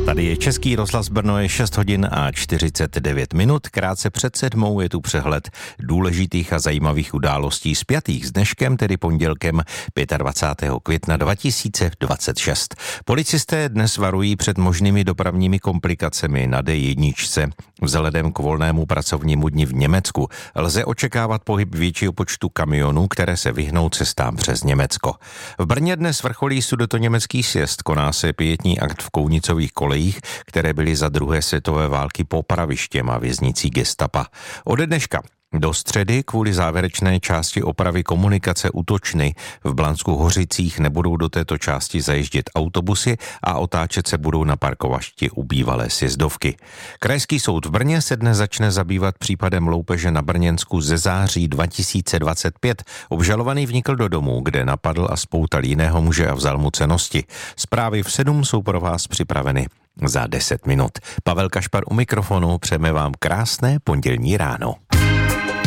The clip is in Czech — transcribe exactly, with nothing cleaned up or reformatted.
Tady je Český rozhlas Brno, je šest hodin a čtyřicet devět minut. Krátce před sedmou je tu přehled důležitých a zajímavých událostí spjatých s dneškem, tedy pondělkem dvacátého pátého května dva tisíce dvacet šest. Policisté dnes varují před možnými dopravními komplikacemi na D jedna. Vzhledem k volnému pracovnímu dni v Německu lze očekávat pohyb většího počtu kamionů, které se vyhnou cestám přes Německo. V Brně dnes vrcholí sudetoněmecký sjezd, koná se pietní akt v Kounicových kolejích, které byly za druhé světové války popravištěm a věznicí gestapa. Ode dneška do středy kvůli závěrečné části opravy komunikace u Točny v Blansku Hořicích nebudou do této části zajíždět autobusy a otáčet se budou na parkovašti u bývalé sjezdovky. Krajský soud v Brně se dnes začne zabývat případem loupeže na Brněnsku ze září dva tisíce dvacet pět. Obžalovaný vnikl do domu, kde napadl a spoutal jiného muže a vzal mu cennosti. Zprávy v sedm jsou pro vás připraveny za deset minut. Pavel Kašpar u mikrofonu, přejeme vám krásné pondělní ráno.